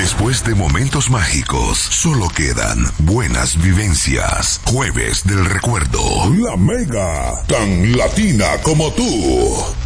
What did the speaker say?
Después de momentos mágicos, solo quedan buenas vivencias. Jueves del recuerdo. La Mega, tan latina como tú.